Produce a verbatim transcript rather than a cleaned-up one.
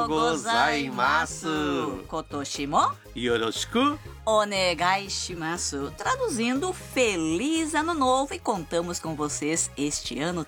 gozaimasu. Kotoshi mo Yoroshiku onegai shimasu. Traduzindo, feliz ano novo, e contamos com vocês este ano